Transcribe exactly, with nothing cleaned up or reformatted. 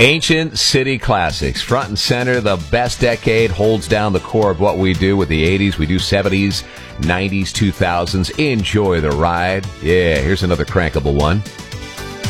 Ancient City Classics, front and center. The best decade holds down the core of what we do with the eighties. We do seventies, nineties, two thousands. Enjoy the ride. Yeah, here's another crankable one.